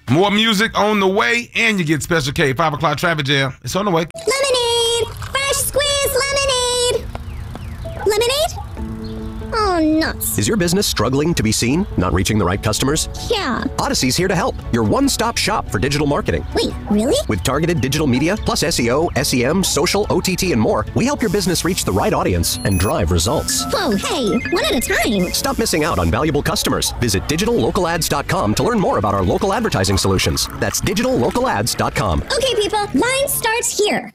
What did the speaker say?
More music on the way, and you get Special K 5 o'clock traffic jam. It's on the way. Lemonade! Fresh squeezed lemonade! Lemonade? Oh, nuts. Is your business struggling to be seen? Not reaching the right customers? Yeah. Odyssey's here to help. Your one-stop shop for digital marketing. Wait, really? With targeted digital media, plus SEO, SEM, social, OTT, and more, we help your business reach the right audience and drive results. Whoa, hey, one at a time. Stop missing out on valuable customers. Visit digitallocalads.com to learn more about our local advertising solutions. That's digitallocalads.com. Okay, people, line starts here.